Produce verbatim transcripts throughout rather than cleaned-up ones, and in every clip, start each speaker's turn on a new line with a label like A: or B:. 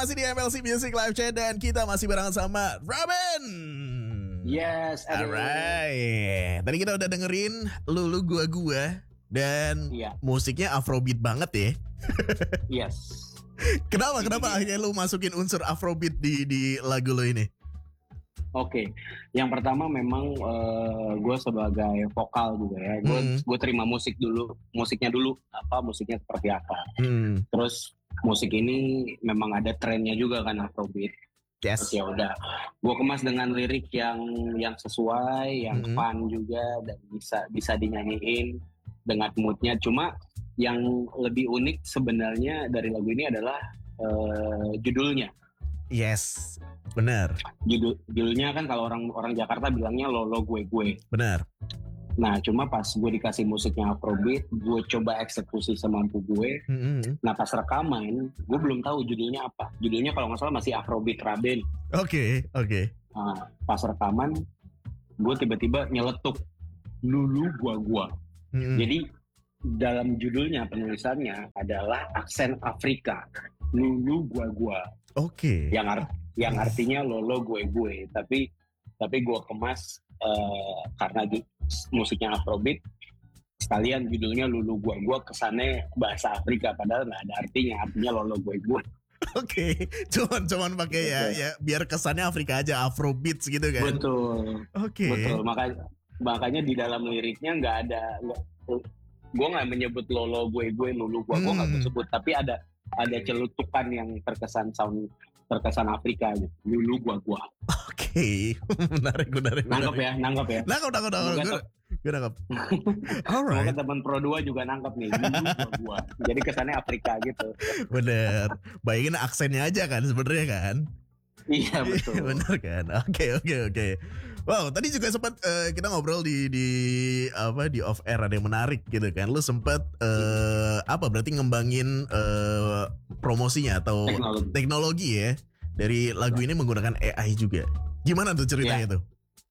A: masih di M L C Music Live Chat dan kita masih bareng sama Robin.
B: Yes,
A: alright. Tadi kita udah dengerin Lulu Gua Gua dan
B: iya.
A: musiknya Afrobeat banget ya.
B: Yes.
A: Kenapa? Kenapa akhirnya lu masukin unsur Afrobeat di di lagu lo ini?
B: Oke, okay. Yang pertama memang uh, gue sebagai vokal juga ya, gue hmm. gue terima musik dulu, musiknya dulu apa musiknya seperti apa. Hmm. Terus musik ini memang ada trennya juga kan Afrobeat.
A: Yes.
B: Ya udah, gue kemas dengan lirik yang yang sesuai, yang hmm. fun juga dan bisa bisa dinyanyiin dengan moodnya. Cuma yang lebih unik sebenarnya dari lagu ini adalah uh, judulnya.
A: Yes, benar.
B: Judul, judulnya kan kalau orang orang Jakarta bilangnya Lolo Gue Gue.
A: Benar.
B: Nah, cuma pas gue dikasih musiknya Afrobeat, gue coba eksekusi semampu gue. Mm-hmm. Nah, pas rekaman, gue belum tahu judulnya apa. Judulnya kalau nggak salah masih Afrobeat Raben.
A: Oke, okay, oke. Okay.
B: Nah, pas rekaman, gue tiba-tiba nyeletuk Lulu Gua Gua. Mm-hmm. Jadi dalam judulnya penulisannya adalah aksen Afrika. Lulu Gua Gua.
A: Oke.
B: Okay. Yang art, yang artinya Lolo Gue Gue, tapi tapi gue kemas uh, karena di, musiknya Afrobeat, sekalian judulnya Lulu Gua Gua kesannya bahasa Afrika padahal nggak ada artinya, artinya Lolo Gue Gue.
A: Oke, okay. cuman cuman pakai ya ya biar kesannya Afrika aja, Afrobeat gitu kan.
B: Betul.
A: Oke. Okay.
B: Betul, makanya makanya di dalam liriknya nggak ada, gue nggak menyebut Lolo Gue Gue, Lulu Gua Gua nggak hmm. sebut, tapi ada ada celutukan yang terkesan sound terkesan Afrika gitu. Lulu Gua Gua.
A: Oke, okay. menarik, menarik,
B: nangkep ya, nangkep ya.
A: Nangkep, nangkep, nangkep. Gue nangkep.
B: Alright. Semoga teman Pro dua juga nangkep nih. Lulu Gua Gua. Jadi kesannya Afrika gitu.
A: Bener. Bayangin aksennya aja kan sebenarnya kan.
B: Iya betul.
A: Bener kan. Oke, oke, oke. Wow, tadi juga sempat uh, kita ngobrol di di apa di off air ada yang menarik gitu kan. Lu sempat uh, apa berarti ngembangin uh, promosinya atau teknologi. teknologi ya dari lagu ini menggunakan A I juga. Gimana tuh ceritanya ya. tuh?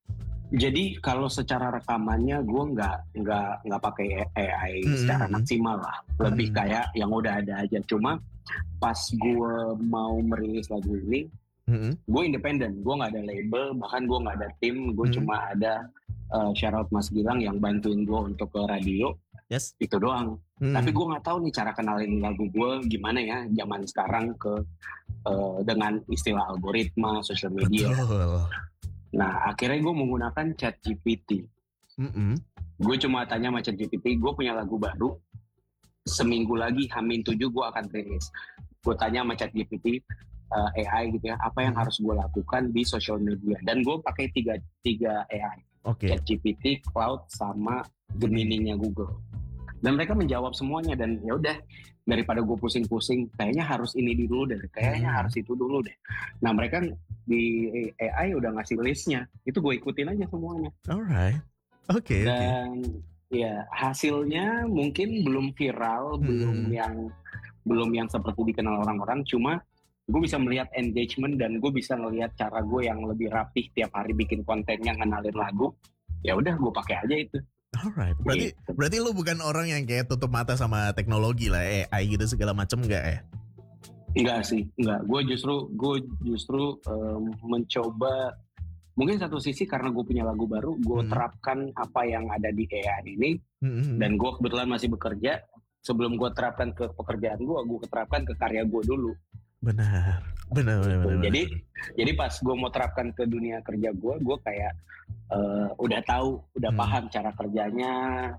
B: Jadi kalau secara rekamannya gue nggak nggak nggak pakai A I hmm. secara maksimal lah. Lebih hmm. kayak yang udah ada aja. Cuma pas gue mau merilis lagu ini, Mm-hmm. gue independen, gue nggak ada label, bahkan gue nggak ada tim, gue mm-hmm. cuma ada uh, shout out Mas Gilang yang bantuin gue untuk ke radio,
A: yes.
B: itu doang. Mm-hmm. Tapi gue nggak tahu nih cara kenalin lagu gue gimana ya zaman sekarang ke uh, dengan istilah algoritma, sosial media.
A: Betul.
B: Nah akhirnya gue menggunakan ChatGPT. Mm-hmm. Gue cuma tanya sama ChatGPT, gue punya lagu baru, seminggu lagi Hamin tujuh gue akan rilis. Gue tanya sama ChatGPT. Uh, A I gitu ya, apa yang harus gue lakukan di social media, dan gue pakai tiga tiga A I,
A: okay.
B: ChatGPT, Cloud, sama Gemini-nya Google, dan mereka menjawab semuanya. Dan ya udah, daripada gue pusing-pusing, kayaknya harus ini dulu deh, kayaknya hmm. harus itu dulu deh. Nah mereka di A I udah ngasih listnya, itu gue ikutin aja semuanya.
A: Alright, oke. Okay,
B: dan okay. ya hasilnya mungkin belum viral, hmm. belum yang belum yang seperti dikenal orang-orang, cuma gue bisa melihat engagement dan gue bisa ngelihat cara gue yang lebih rapih tiap hari bikin kontennya ngenalin lagu. Ya udah gue pakai aja itu.
A: Alright, berarti gitu. Berarti lu bukan orang yang kayak tutup mata sama teknologi lah, A I gitu segala macem enggak ya?
B: Enggak sih, enggak. Gue justru gue justru um, mencoba. Mungkin satu sisi karena gue punya lagu baru, gue hmm. terapkan apa yang ada di A I ini, hmm. dan gue kebetulan masih bekerja. Sebelum gue terapkan ke pekerjaan gue, gue terapkan ke karya gue dulu.
A: Benar, benar, benar, benar.
B: Jadi, jadi pas gue mau terapkan ke dunia kerja gue, gue kayak uh, udah tahu, udah hmm. paham cara kerjanya,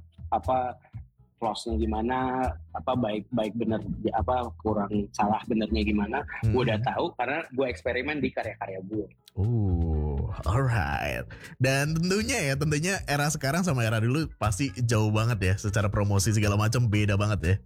B: apa flow-nya gimana, apa baik baik benar, apa kurang salah benernya gimana, hmm. gue udah tahu karena gue eksperimen di karya-karya gue.
A: Oh, alright. Dan tentunya ya, tentunya era sekarang sama era dulu pasti jauh banget ya, secara promosi segala macam beda banget ya.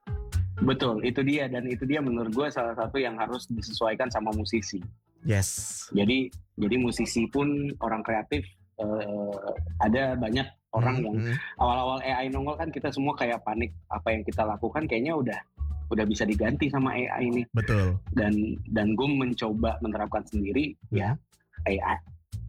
B: Betul, itu dia, dan itu dia menurut gue salah satu yang harus disesuaikan sama musisi.
A: Yes.
B: Jadi jadi musisi pun orang kreatif, uh, ada banyak orang mm-hmm. yang awal-awal A I nongol kan kita semua kayak panik, apa yang kita lakukan kayaknya udah udah bisa diganti sama A I ini.
A: Betul.
B: Dan dan gue mencoba menerapkan sendiri mm-hmm. ya A I.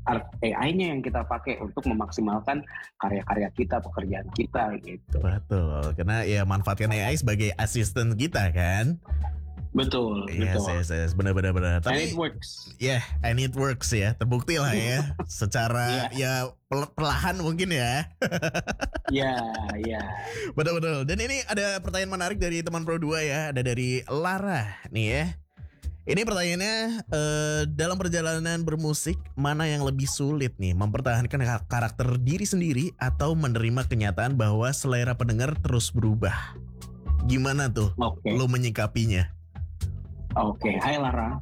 B: A I-nya yang kita pakai untuk memaksimalkan karya-karya kita, pekerjaan kita gitu.
A: Betul, karena ya manfaatkan A I sebagai asisten kita kan.
B: Betul,
A: Yes,
B: betul.
A: yes, yes, benar, benar, benar.
B: And
A: Tapi
B: it works.
A: ya, yeah, and it works ya, terbukti lah ya, secara
B: Yeah.
A: ya pel- perlahan mungkin ya.
B: Ya, ya.
A: Betul-betul. Dan ini ada pertanyaan menarik dari teman Pro dua ya, ada dari Lara nih ya. Ini pertanyaannya, eh, dalam perjalanan bermusik, mana yang lebih sulit nih? Mempertahankan karakter diri sendiri atau menerima kenyataan bahwa selera pendengar terus berubah? Gimana tuh
B: Oke.
A: lo menyikapinya?
B: Oke, hai Lara.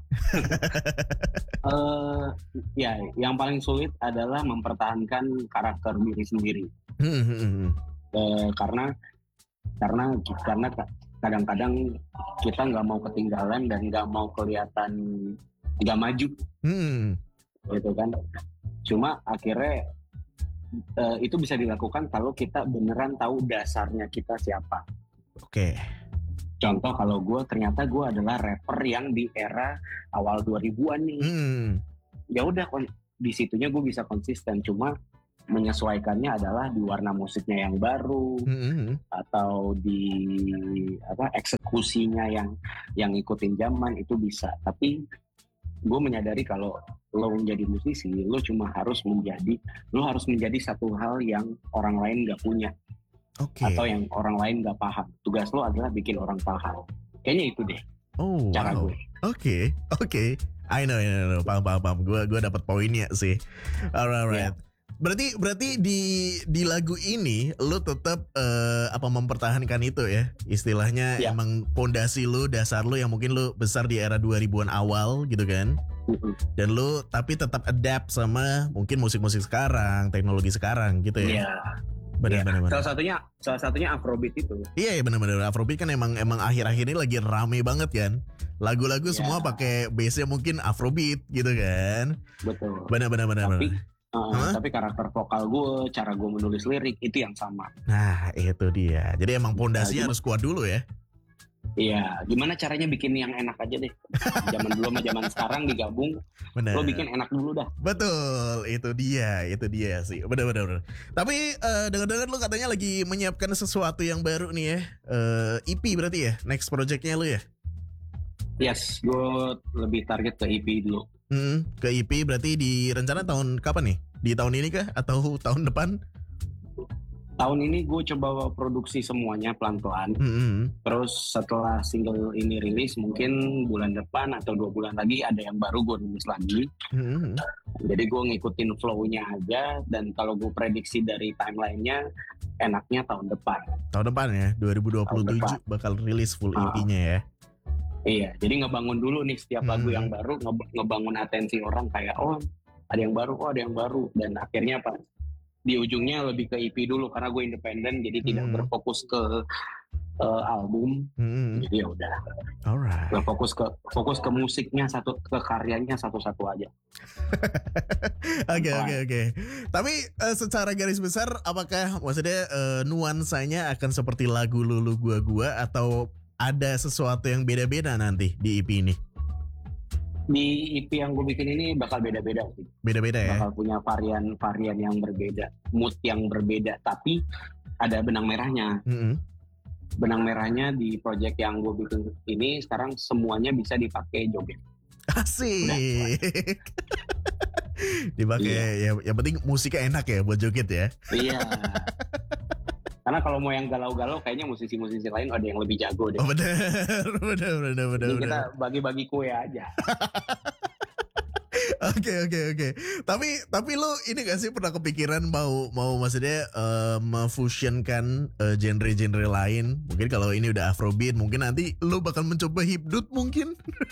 B: uh, ya, yang paling sulit adalah mempertahankan karakter diri sendiri.
A: Hmm, hmm, hmm.
B: Uh, karena karena karena kadang-kadang kita nggak mau ketinggalan dan nggak mau kelihatan nggak maju,
A: Hmm.
B: gitu kan. Cuma akhirnya uh, itu bisa dilakukan kalau kita beneran tahu dasarnya kita siapa.
A: Oke.
B: Contoh kalau gue ternyata gue adalah rapper yang di era awal dua ribuan nih.
A: Hmm.
B: Ya udah di situnya gue bisa konsisten, cuma menyesuaikannya adalah di warna musiknya yang baru,
A: Hmm.
B: atau di apa eksekusinya yang yang ngikutin zaman itu bisa. Tapi gue menyadari kalau lo menjadi musisi, lo cuma harus menjadi lo harus menjadi satu hal yang orang lain nggak punya.
A: Oke.
B: Atau yang orang lain nggak paham. Tugas lo adalah bikin orang paham. Kayaknya itu deh.
A: Oh,
B: cara
A: wow.
B: gue.
A: Oke, oke. I know, I know, I know. Paham, paham, paham. Gue, gue dapat poinnya sih. Alright, alright.
B: Yeah.
A: Berarti, berarti di di lagu ini lo tetap uh, apa mempertahankan itu ya? Istilahnya
B: Yeah.
A: emang pondasi lo, dasar lo yang mungkin lo besar di era dua ribuan awal gitu kan?
B: Mm-hmm.
A: Dan lo tapi tetap adapt sama mungkin musik-musik sekarang, teknologi sekarang gitu ya?
B: Yeah.
A: Benar,
B: yeah.
A: benar, benar.
B: Salah satunya, salah satunya Afrobeat itu.
A: Iya, iya benar-benar. Afrobeat kan emang emang akhir-akhir ini lagi rame banget kan. Lagu-lagu
B: Yeah.
A: semua pakai bass-nya mungkin Afrobeat gitu kan.
B: Betul.
A: Benar-benar, benar.
B: Tapi, uh,
A: Huh?
B: tapi karakter vokal gue, cara gue menulis lirik itu yang sama.
A: Nah, itu dia. Jadi emang pondasinya
B: Nah,
A: harus kuat dulu ya.
B: Iya, gimana caranya bikin yang enak aja deh. Zaman dulu sama zaman sekarang digabung,
A: Benar.
B: lo bikin enak dulu dah.
A: Betul, itu dia, itu dia sih. Benar-benar. Tapi uh, dengar-dengar lu katanya lagi menyiapkan sesuatu yang baru nih ya. Uh, E P berarti ya, next projectnya lu ya?
B: Yes, gue lebih target ke E P dulu.
A: Hmm, ke E P berarti di rencana tahun kapan nih? Di tahun ini kah? Atau tahun depan?
B: Tahun ini gue coba produksi semuanya pelan-pelan.
A: Hmm.
B: Terus setelah single ini rilis, mungkin bulan depan atau dua bulan lagi ada yang baru gue rilis lagi.
A: Hmm.
B: Jadi gue ngikutin flow-nya aja. Dan kalau gue prediksi dari timeline-nya, enaknya tahun depan.
A: Tahun depan ya, dua ribu dua puluh tujuh
B: Tahun depan.
A: bakal rilis full
B: Ah.
A: E P-nya ya.
B: Iya, jadi ngebangun dulu nih setiap
A: Hmm.
B: lagu yang baru, nge- ngebangun atensi orang kayak, oh ada yang baru, oh ada yang baru. Dan akhirnya apa? Di ujungnya lebih ke E P dulu karena gue independen, jadi tidak
A: Hmm.
B: berfokus ke uh, album.
A: Hmm.
B: Jadi ya udah,
A: Alright.
B: gue fokus ke fokus ke musiknya satu, ke karyanya satu-satu aja.
A: Oke, oke, oke. Tapi uh, secara garis besar, apakah maksudnya uh, nuansanya akan seperti lagu Lulu Gua Gua atau ada sesuatu yang beda-beda nanti di E P ini?
B: Di E P yang gue bikin ini bakal beda-beda sih.
A: Beda-beda ya?
B: Bakal punya varian-varian yang berbeda, mood yang berbeda. Tapi ada benang merahnya.
A: Mm-hmm.
B: Benang merahnya di project yang gue bikin ini sekarang semuanya bisa dipakai joget.
A: Asik. Dipakai
B: Iya.
A: ya, yang penting musiknya enak ya buat joget ya.
B: Iya. Karena kalau mau yang galau-galau kayaknya musisi-musisi lain ada yang lebih jago deh.
A: Oh benar, benar, benar, benar.
B: Jadi kita bagi-bagi kue aja.
A: Oke, oke, oke. Tapi tapi lu ini gak sih pernah kepikiran mau mau maksudnya uh, memfusionkan uh, genre-genre lain? Mungkin kalau ini udah Afrobeat, mungkin nanti lu bakal mencoba hipdut mungkin?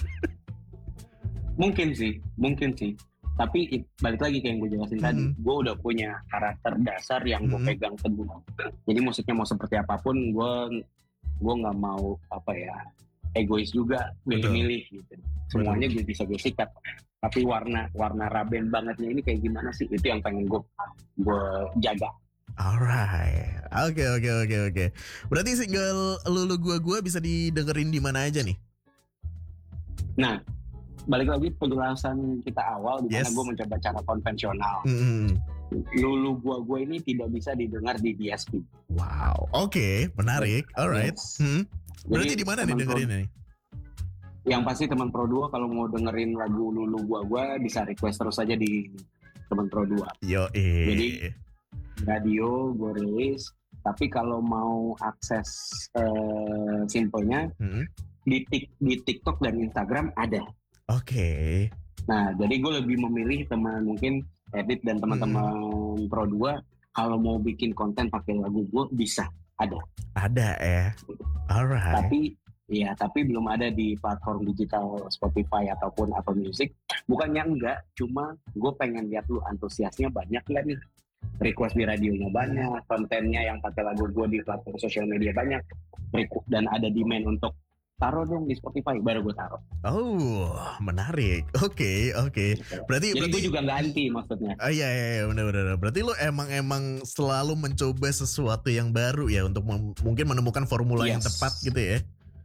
B: Mungkin sih, mungkin sih. Tapi balik lagi kayak yang gue jelasin
A: Hmm.
B: tadi, gue udah punya karakter dasar yang gue
A: Hmm.
B: pegang teguh. Jadi musiknya mau seperti apapun, gue gue nggak mau apa ya egois juga, milih-milih gitu. Semuanya gue bisa gue sikat. Tapi warna warna Raben bangetnya ini kayak gimana sih? Itu yang pengen gue gue jaga.
A: Alright, oke, oke, oke, oke. Berarti single Lulu Gua Gua bisa didengerin di mana aja nih?
B: Nah, balik lagi penjelasan kita awal di mana
A: Yes.
B: gue mencoba cara konvensional.
A: Mm-hmm.
B: Lulu gua gua ini tidak bisa didengar di D S P.
A: Wow, oke, menarik. Alright.
B: Yes.
A: Hmm. Berarti
B: Jadi
A: di mana nih
B: teman
A: dengerin
B: pro-
A: ini?
B: Yang pasti teman Pro dua kalau mau dengerin lagu Lulu Gua Gua bisa request terus aja di teman Pro dua.
A: Yo
B: Jadi radio gue rilis, tapi kalau mau akses uh, simpelnya hmm. di, tik, di TikTok dan Instagram ada.
A: Oke. Okay.
B: Nah, jadi gue lebih memilih teman mungkin edit dan teman-teman hmm. Pro dua kalau mau bikin konten pakai lagu gue bisa ada.
A: Ada ya. Alright.
B: Tapi ya, tapi belum ada di platform digital Spotify ataupun Apple Music. Bukannya enggak, cuma gue pengen lihat lu antusiasnya banyak nggak nih. Request di radionya banyak, kontennya yang pakai lagu gue di platform sosial media banyak, dan ada demand untuk taruh dong di Spotify, baru gue taruh.
A: Oh, menarik. Oke, okay, oke. Okay. Berarti,
B: jadi
A: berarti
B: gue juga nggak anti maksudnya.
A: Oh iya, iya, iya, benar-benar. Berarti lo emang emang selalu mencoba sesuatu yang baru ya untuk mem- mungkin menemukan formula yes. yang tepat gitu ya.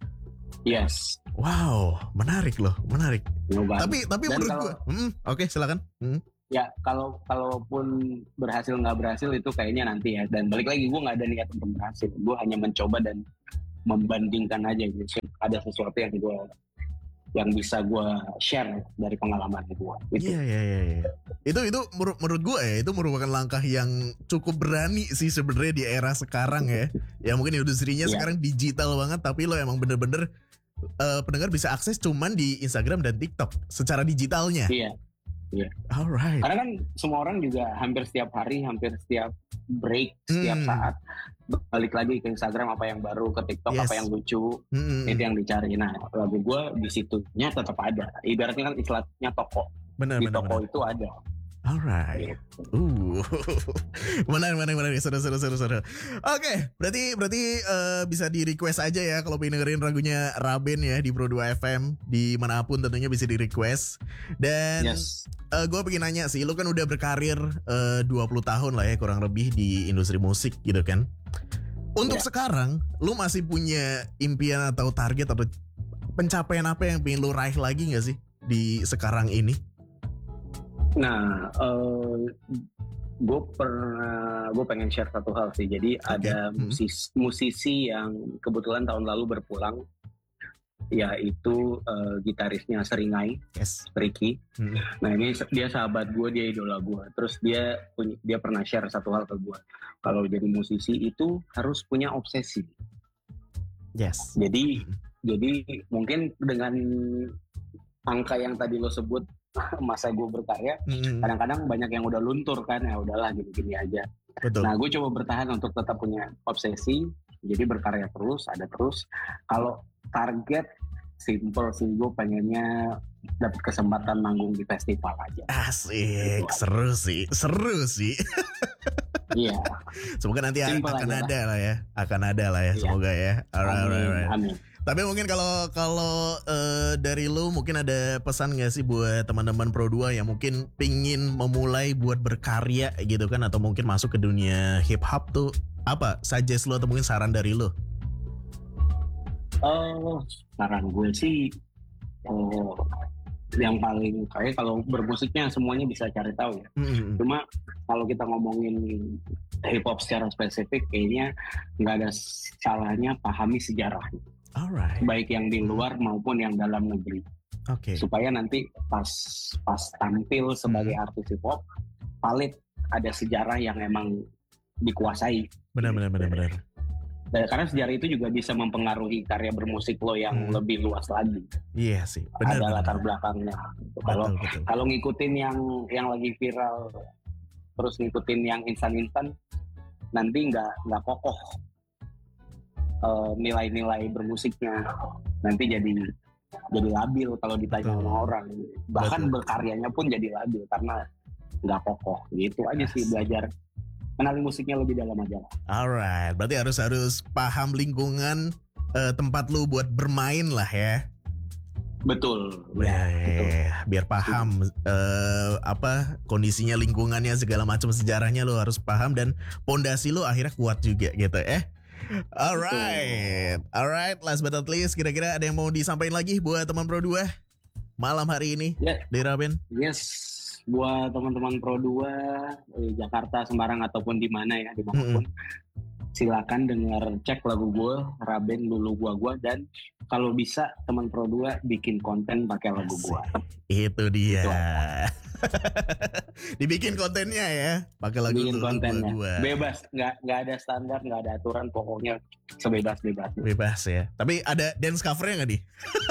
B: Yes.
A: Wow, menarik loh, menarik.
B: Nyoba.
A: Tapi tapi dan menurut gue, hmm, oke okay, silakan. Hmm.
B: Ya kalau kalaupun berhasil nggak berhasil itu kayaknya nanti ya. Dan balik lagi gue nggak ada niat untuk berhasil. Gue hanya mencoba dan membandingkan aja gitu. Ada sesuatu yang gue yang bisa gue share dari pengalaman gue.
A: Iya iya iya. Itu itu menurut menurut gue ya itu merupakan langkah yang cukup berani sih sebenarnya di era sekarang ya. Ya mungkin industrinya yeah. sekarang digital banget, tapi lo emang bener-bener uh, pendengar bisa akses cuman di Instagram dan TikTok secara digitalnya.
B: Iya. Iya.
A: Alright.
B: Karena kan semua orang juga hampir setiap hari, hampir setiap break, setiap hmm. saat balik lagi ke Instagram apa yang baru, ke TikTok yes. apa yang lucu, hmm. itu yang dicari. Nah, lagu gue di situnya tetap ada. Ibaratnya kan istilahnya toko.
A: Benar,
B: di
A: benar,
B: toko
A: benar.
B: itu ada.
A: Alright. Uh. Menarik, menarik, menarik. Seru, seru, seru, seru. Oke, okay, berarti berarti uh, bisa di request aja ya kalau pengen dengerin lagunya Raben ya di Pro dua F M dimanapun tentunya bisa di request. Dan
B: yes.
A: uh, gue pengen nanya sih, lu kan udah berkarir uh, dua puluh tahun lah ya kurang lebih di industri musik gitu kan. Untuk yeah. sekarang, lu masih punya impian atau target atau pencapaian apa yang pengen lu raih lagi gak sih di sekarang ini?
B: Nah, uh, gue pernah, gue pengen share satu hal sih. Jadi okay. ada musisi, musisi yang kebetulan tahun lalu berpulang, yaitu uh, gitarisnya Seringai,
A: yes.
B: Ricky.
A: Hmm.
B: Nah ini dia sahabat gue, dia idola gue. Terus dia punya, dia pernah share satu hal ke gue. Kalau jadi musisi itu harus punya obsesi.
A: Yes.
B: Jadi,
A: hmm.
B: jadi mungkin dengan angka yang tadi lo sebut. Masa gue berkarya, hmm. kadang-kadang banyak yang udah luntur kan, ya udahlah gini-gini aja.
A: Betul.
B: Nah, gue coba bertahan untuk tetap punya obsesi, jadi berkarya terus, ada terus. Kalau target simple sih, gue pengennya dapat kesempatan manggung di festival aja.
A: Asik, gitu. seru sih, seru sih.
B: Iya.
A: Semoga nanti simple akan ada lah. lah ya, akan ada lah ya, iya. Semoga ya. Alright,
B: amin,
A: alright, alright.
B: amin.
A: Tapi mungkin kalau kalau uh, dari lu mungkin ada pesan gak sih buat teman-teman Pro dua yang mungkin pingin memulai buat berkarya gitu kan, atau mungkin masuk ke dunia hip hop tuh apa suggest lu atau mungkin saran dari lu?
B: Oh, saran gue sih oh, yang paling kayak kalau bermusiknya semuanya bisa cari tahu ya. Mm-hmm. Cuma kalau kita ngomongin hip hop secara spesifik kayaknya nggak ada salahnya pahami sejarahnya.
A: Alright.
B: Baik yang di luar maupun yang dalam negeri.
A: Oke. Okay.
B: Supaya nanti pas pas tampil sebagai hmm. artis hip hop, valid ada sejarah yang emang dikuasai.
A: Benar benar benar benar.
B: Dan karena sejarah itu juga bisa mempengaruhi karya bermusik lo yang hmm. lebih luas lagi.
A: Iya sih. Benar.
B: Ada
A: benar.
B: latar belakangnya. Kalau kalau ngikutin yang yang lagi viral, terus ngikutin yang instan-instan, nanti nggak nggak kokoh. Uh, nilai-nilai bermusiknya nanti jadi jadi labil kalau ditanya sama orang, bahkan Betul. berkaryanya pun jadi labil karena nggak kokoh gitu aja sih. Belajar kenali musiknya lebih dalam aja.
A: Alright, berarti harus harus paham lingkungan uh, tempat lu buat bermain lah ya.
B: Betul.
A: Ya, betul. Biar paham uh, apa kondisinya, lingkungannya, segala macam sejarahnya lu harus paham dan pondasi lu akhirnya kuat juga gitu ya. Alright, alright. Last but not least, kira-kira ada yang mau disampaikan lagi buat teman Pro dua malam hari ini yeah. di Raben?
B: Yes, buat teman-teman Pro dua di Jakarta, Semarang ataupun di mana ya, dimanapun. Mm-hmm. silakan denger, cek lagu gue, Raben Lulu Gua Gua, dan kalau bisa teman Pro dua bikin konten pakai lagu gue.
A: Itu dia. Itu. Dibikin kontennya ya, pakai lagu
B: Bikin
A: Lulu
B: kontennya.
A: Gua Gua.
B: Bebas, nggak nggak ada standar, nggak ada aturan, pokoknya sebebas bebas.
A: Bebas ya. Tapi ada dance covernya nggak di?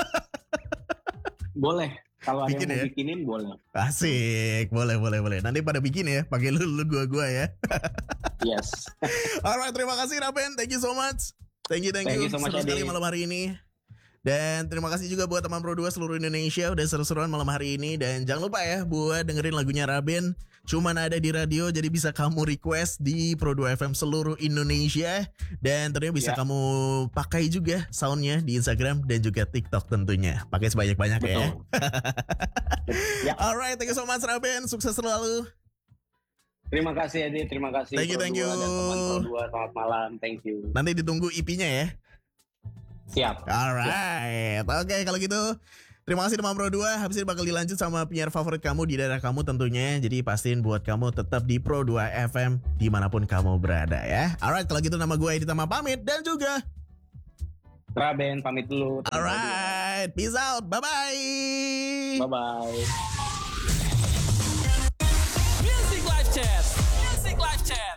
B: Boleh. Kalau ada
A: bikin
B: yang mau
A: ya?
B: bikinin boleh.
A: Asik, boleh boleh boleh. Nanti pada bikin ya, pakai Lulu Gua Gua ya.
B: Yes.
A: Alright, terima kasih Raben, thank you so much. Thank you, thank,
B: thank
A: you.
B: you so much,
A: Seru sekali malam hari ini. Dan terima kasih juga buat teman Pro dua seluruh Indonesia udah seru-seruan malam hari ini. Dan jangan lupa ya buat dengerin lagunya Raben. Cuman ada di radio, jadi bisa kamu request di Pro dua F M seluruh Indonesia. Dan tentunya bisa yeah. kamu pakai juga soundnya di Instagram dan juga TikTok tentunya. Pakai sebanyak-banyak ya. yeah. Alright, thank you so much Raben. Sukses selalu.
B: Terima kasih Edi, terima kasih
A: thank you,
B: Pro
A: thank
B: dua
A: you.
B: dan teman Pro dua. Selamat malam, thank you.
A: Nanti ditunggu I P-nya ya.
B: Siap.
A: Alright, oke okay, kalau gitu terima kasih teman Pro dua. Habis ini bakal dilanjut sama penyiar favorit kamu di daerah kamu tentunya. Jadi pastiin buat kamu tetap di Pro dua F M dimanapun kamu berada ya. Alright, kalau gitu nama gue Edi Tama pamit dan juga
B: Raben pamit dulu.
A: Alright, peace out, bye bye.
B: Bye bye.
C: Music Live Chat, Music Live Chat.